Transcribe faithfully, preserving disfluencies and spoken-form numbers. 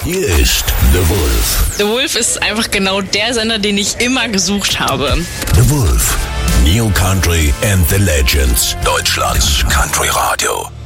Hier ist The Wolf. The Wolf ist einfach genau der Sender, den ich immer gesucht habe. The Wolf. New Country and the Legends. Deutschlands Country Radio.